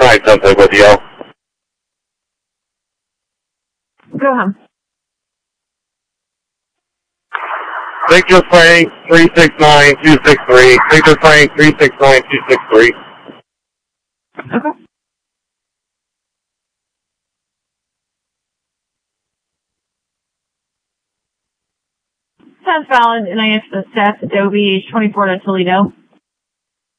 something with you. Go ahead. Victor Frank 369263. Victor Frank 369263. Okay. Sounds valid, and I guess the stats Adobe age 24 to Toledo.